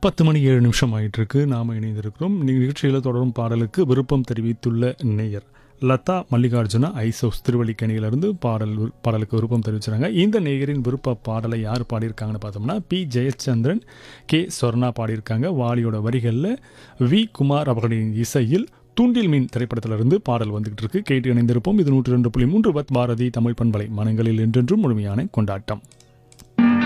10 மணி 7 நிமிஷம் ஆயிட்டிருக்கு. நாம் இணைந்திருக்கிறோம். நிகழ்ச்சியில் தொடரும் பாடலுக்கு விருப்பம் தெரிவித்துள்ள நேயர் லதா மல்லிகார்ஜுனா ஐசோஸ் திருவல்லிக்கேணியிலிருந்து பாடலுக்கு விருப்பம் தெரிவிச்சிருக்காங்க. இந்த நேயரின் விருப்ப பாடலை யார் பாடியிருக்காங்கன்னு பார்த்தோம்னா பி ஜெயச்சந்திரன், கே சொர்ணா பாடியிருக்காங்க. வாலியோட வரிகளில் வி குமார் அவர்களின் இசையில் தூண்டில் மீன் திரைப்படத்திலிருந்து பாடல் வந்துகிட்டு இருக்கு. கேட்டு இணைந்திருப்போம். இது 102.3 பாரதி தமிழ் பண்பலை மனங்களில் என்றென்றும் முழுமையான கொண்டாட்டம்.